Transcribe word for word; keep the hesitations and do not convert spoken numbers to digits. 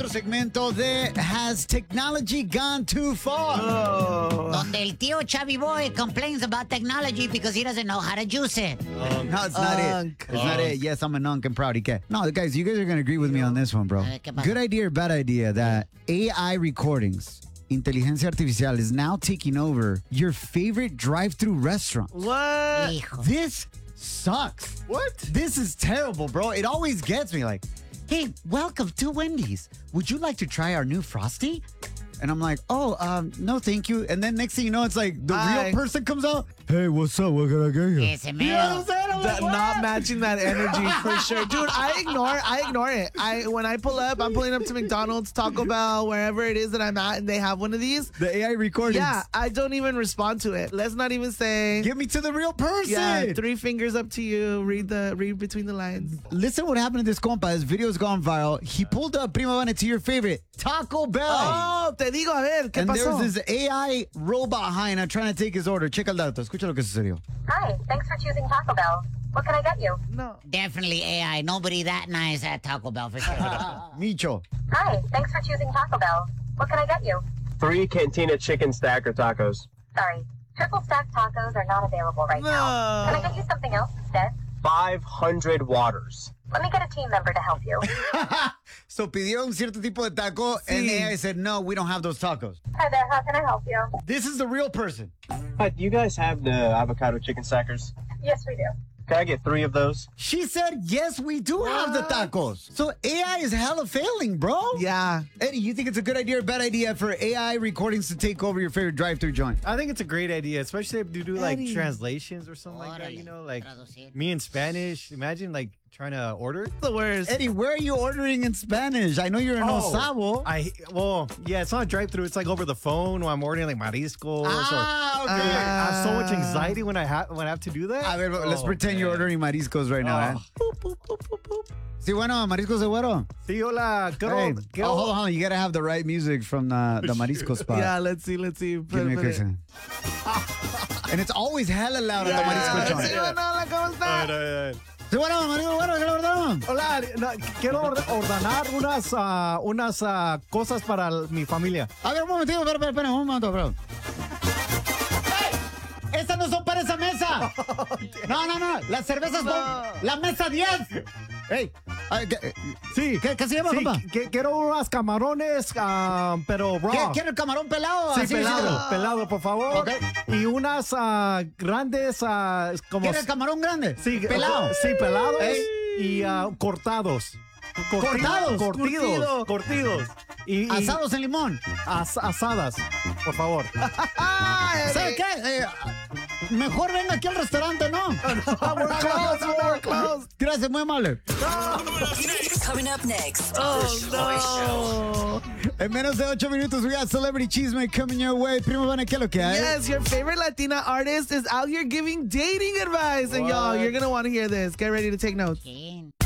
otro segmento de Has Technology Gone Too Far? Oh. Donde el tío Chubby Boy complains about technology because he doesn't know how to juice it. No, it's not it. It's not it. Yes, I'm a nunk and proud. Okay. No, guys, you guys are going to agree with me on this one, bro. Eh, ¿qué pasa? Good idea or bad idea that A I recordings, inteligencia artificial, is now taking over your favorite drive-thru restaurant. What? Hijo. This sucks. What? This is terrible, bro. It always gets me like, hey, welcome to Wendy's. Would you like to try our new Frosty? And I'm like, oh, um, no, thank you. And then next thing you know, it's like the Hi. real person comes out. Hey, what's up? What can I get you? Ese You know what I'm mero. saying? I'm That- like, not what? matching that energy for sure, dude. I ignore, I ignore it. I when I pull up, I'm pulling up to McDonald's, Taco Bell, wherever it is that I'm at, and they have one of these. The A I recordings. Yeah, I don't even respond to it. Let's not even say. Give me to the real person. Yeah, three fingers up to you. Read the read between the lines. Listen what happened to this compa. His video's gone viral. He pulled up Prima Vane to your favorite, Taco Bell. Oh, te digo, a ver, ¿qué and pasó? there's this A I robot hyena trying to take his order. Checa el dato. Escucha lo que sucedió. Hi, thanks for choosing Taco Bell. What can I get you? No. Definitely A I. Nobody that nice at Taco Bell for sure. Micho. Hi, thanks for choosing Taco Bell. What can I get you? Three Cantina chicken stacker tacos. Sorry, triple stack tacos are not available right now. Can I get you something else instead? five hundred waters. Let me get a team member to help you. So pidió un cierto tipo de taco, and the A I said, no, we don't have those tacos. Hi there, how can I help you? This is the real person. Hi, do you guys have the avocado chicken stackers? Yes, we do. Can I get three of those? She said, yes, we do have the tacos. So A I is hella failing, bro. Yeah. Eddie, you think it's a good idea or bad idea for A I recordings to take over your favorite drive-thru joint? I think it's a great idea, especially if you do like Eddie. translations or something like that. You Órale, know, like traducir. me in Spanish. Imagine like trying to order. The worst. Eddie, where are you ordering in Spanish? I know you're in Oh, Osavo. I well, yeah, it's not a drive-through. It's like over the phone when I'm ordering like mariscos. Ah, or, okay. Dude, I have so much Ah. anxiety when I have when I have to do that. A ver, let's Oh, pretend you're man. ordering mariscos right now, eh? Oh. Boop, boop, boop, boop, boop. Sí, bueno, mariscos de güero. Sí, hola. Quiero, Hey, quiero- oh, hold on, hold on. You gotta have the right music from the, the marisco spot. Yeah, let's see, let's see. Give Put, me a put quick it. second. And it's always hella loud at the marisco Sí, joint. hola, ¿cómo A está? ver, a ver, a ver. Sí, bueno, marisco güero, ¿qué le ordenamos? Hola, no, quiero orde- ordenar unas, ah, unas ah, cosas para el- mi familia. A ver, un momentito, espera, espera, espera, un momento, bro. ¡Estas no son para esa mesa! No, no, no, las cervezas son la mesa diez. Ey, ay, ¿qué, Sí. ¿qué, qué se llama, Sí, compa? que- quiero unas camarones, ah, pero raw. ¿Qué- ¿Quiere el camarón pelado? Sí, Así, pelado, sí. pelado, por favor. Ok. Y unas ah, grandes, ah, como... ¿Quiere el camarón grande? Sí, pelado. Sí, pelados Ey. y ah, cortados. Corti- Cortados, Cortidos. curtido. Cortidos. Y, y Asados en limón. as- asadas, por favor. ¿Sabe qué? Eh, mejor venga aquí al restaurante, ¿no? We're close, we're close. Gracias, muy amable. Coming up next. Oh, no. En menos de ocho minutos, we got Celebrity Chisme coming your way. Primo Vane, ¿qué es lo que hay? Yes, your favorite Latina artist is out here giving dating advice. And y'all, you're going to want to hear this. Get ready to take notes. ¿Quién?